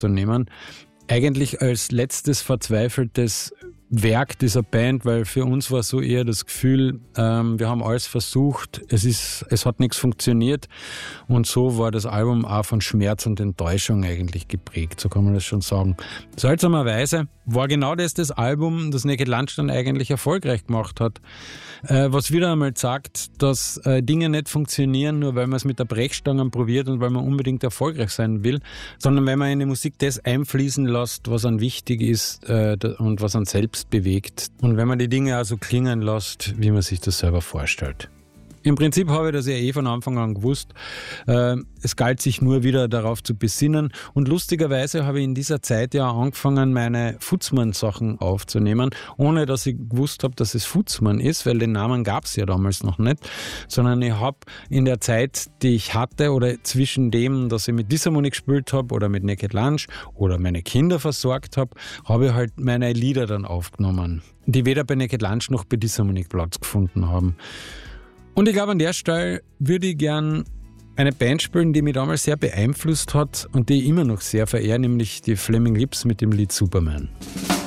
aufzunehmen. Eigentlich als letztes verzweifeltes Werk dieser Band, weil für uns war so eher das Gefühl, wir haben alles versucht, es hat nichts funktioniert, und so war das Album auch von Schmerz und Enttäuschung eigentlich geprägt, so kann man das schon sagen. Seltsamerweise war genau das Album, das Naked Lunch dann eigentlich erfolgreich gemacht hat, was wieder einmal sagt, dass Dinge nicht funktionieren, nur weil man es mit der Brechstange probiert und weil man unbedingt erfolgreich sein will, sondern weil man in die Musik das einfließen lässt, was an wichtig ist und was an selbst bewegt. Und wenn man die Dinge also klingen lässt, wie man sich das selber vorstellt. Im Prinzip habe ich das ja von Anfang an gewusst. Es galt sich nur wieder darauf zu besinnen. Und lustigerweise habe ich in dieser Zeit ja angefangen, meine Futzmann-Sachen aufzunehmen, ohne dass ich gewusst habe, dass es Futzmann ist, weil den Namen gab es ja damals noch nicht. Sondern ich habe in der Zeit, die ich hatte, oder zwischen dem, dass ich mit Disharmonie gespielt habe oder mit Naked Lunch oder meine Kinder versorgt habe, habe ich halt meine Lieder dann aufgenommen, die weder bei Naked Lunch noch bei Disharmonie Platz gefunden haben. Und ich glaube, an der Stelle würde ich gern eine Band spielen, die mich damals sehr beeinflusst hat und die ich immer noch sehr verehre, nämlich die Flaming Lips mit dem Lied Superman.